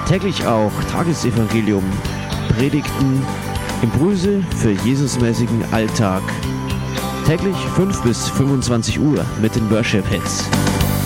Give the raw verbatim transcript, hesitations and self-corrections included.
Täglich auch Tagesevangelium, Predigten, Impulse für Jesusmäßigen Alltag. Täglich fünf bis fünfundzwanzig Uhr mit den Worship Hits.